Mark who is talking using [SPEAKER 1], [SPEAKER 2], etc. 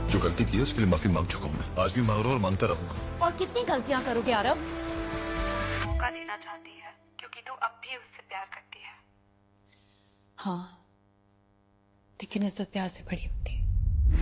[SPEAKER 1] जो गलती की है उसके लिए माफी मांग चुका हूँ मैं। आज भी मांग रहा हूँ और मांगता रहूंगा।
[SPEAKER 2] और कितनी गलतियां करोगे आरव?
[SPEAKER 3] मौका देना चाहती है क्योंकि तू अब भी उससे प्यार करती है।
[SPEAKER 4] हाँ, लेकिन इज्जत प्यार से बड़ी होती है।